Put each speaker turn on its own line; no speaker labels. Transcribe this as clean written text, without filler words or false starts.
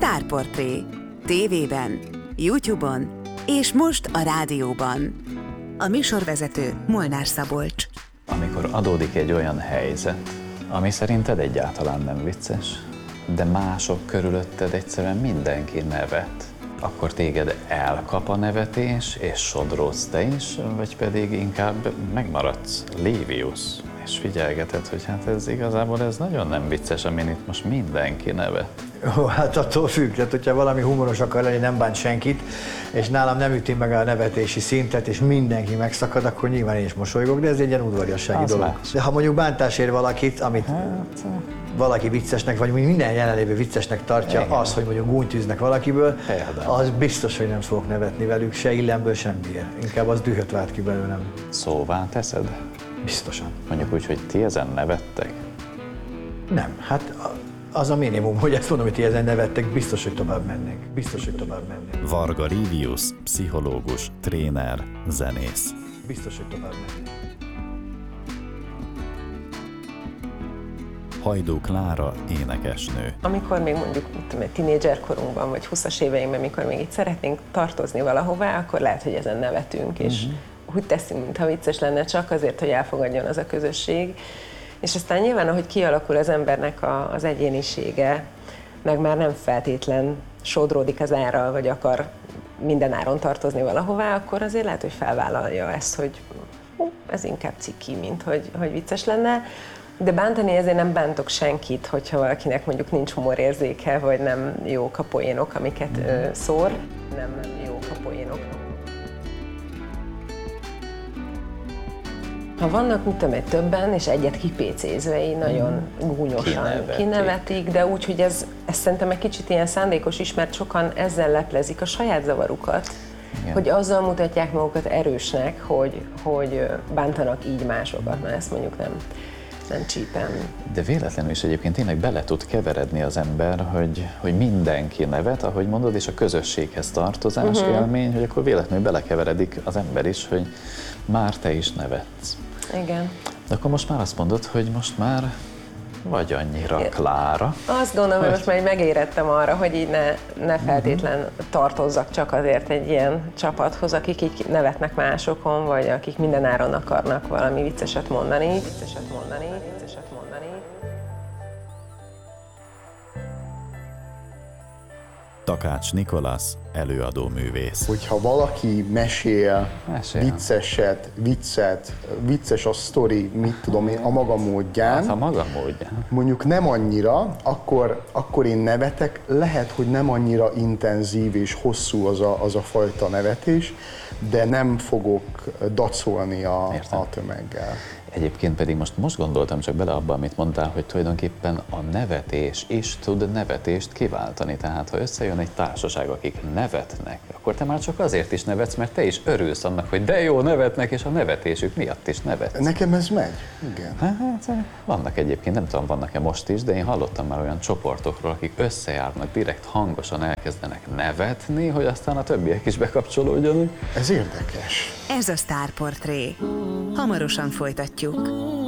Sztárportré. TV-ben, YouTube-on és most a rádióban. A műsorvezető Molnár Szabolcs.
Amikor adódik egy olyan helyzet, ami szerinted egyáltalán nem vicces, de mások körülötted egyszerűen mindenki nevet, akkor téged elkap a nevetés, és sodródsz te is, vagy pedig inkább megmaradsz Livius, és figyelgeted, hogy hát ez igazából ez nagyon nem vicces, amin itt most mindenki nevet.
Hát attól függ, tehát hogyha valami humoros akar lenni, nem bánt senkit, és nálam nem üti meg a nevetési szintet, és mindenki megszakad, akkor nyilván én is mosolygok, de ez egy ilyen udvariassági dolog. Más. De ha mondjuk bántás ér valakit, amit valaki viccesnek, vagy minden jelenlévő viccesnek tartja, igen, az, hogy mondjuk gúnytűznek valakiből, az biztos, hogy nem fogok nevetni velük, se illemből, semmiért. Inkább az dühöt vált ki belőlem.
Szóvá teszed?
Biztosan.
Mondjuk úgy, hogy ti ezen nevettek?
Nem, hát az a minimum, hogy ezt mondom, hogy ti ezen nevettek, biztos, hogy tovább mennék. Biztos, hogy tovább mennék.
Varga Livius, pszichológus, tréner, zenész.
Biztos, hogy tovább mennék.
Hajdú Klára, énekesnő.
Amikor még mondjuk tínédzserkorunkban, vagy 20-as éveinkben, mikor még itt szeretnénk tartozni valahová, akkor lehet, hogy ezen nevetünk, és úgy teszünk, mintha vicces lenne, csak azért, hogy elfogadjon az a közösség. És aztán nyilván, ahogy kialakul az embernek az egyénisége, meg már nem feltétlen sodródik az árral, vagy akar minden áron tartozni valahová, akkor azért lehet, hogy felvállalja ezt, hogy ez inkább ciki, mint hogy vicces lenne. De bántani ezért nem bántok senkit, hogyha valakinek mondjuk nincs humorérzéke, vagy nem jók a poénok, amiket szór. Nem jók a poénok. Ha vannak, mit tudom, többen, és egyet kipécézve, így nagyon gúnyosan kinevetik, de úgy, hogy ez szerintem egy kicsit ilyen szándékos is, mert sokan ezzel leplezik a saját zavarukat, igen, hogy azzal mutatják magukat erősnek, hogy bántanak így másokat, mert ezt mondjuk nem csípem.
De véletlenül is egyébként tényleg bele tud keveredni az ember, hogy mindenki nevet, ahogy mondod, és a közösséghez tartozás élmény, hogy akkor véletlenül belekeveredik az ember is, hogy már te is nevetsz.
Igen.
De akkor most már azt mondod, hogy most már vagy annyira Klára.
Azt gondolom, hogy most már megérettem arra, hogy így ne feltétlen tartozzak csak azért egy ilyen csapathoz, akik így nevetnek másokon, vagy akik minden áron akarnak valami vicceset mondani.
Takács Nikolasz, előadóművész.
Hogyha valaki mesél vicces a sztori, mit tudom én, a maga módján.
Hát a maga módján.
Mondjuk nem annyira, akkor én nevetek, lehet, hogy nem annyira intenzív és hosszú az a fajta nevetés, de nem fogok dacolni a tömeggel.
Egyébként pedig most gondoltam csak bele abba, amit mondtál, hogy tulajdonképpen a nevetés is tud nevetést kiváltani. Tehát ha összejön egy társaság, akik nevetnek, akkor te már csak azért is nevetsz, mert te is örülsz annak, hogy de jó nevetnek, és a nevetésük miatt is nevetsz.
Nekem ez megy, igen.
Hát vannak egyébként, nem tudom, vannak-e most is, de én hallottam már olyan csoportokról, akik összejárnak, direkt hangosan elkezdenek nevetni, hogy aztán a többiek is bekapcsolódjanak.
Ez érdekes.
Ez a Sztárportré. Hamarosan folytatjuk.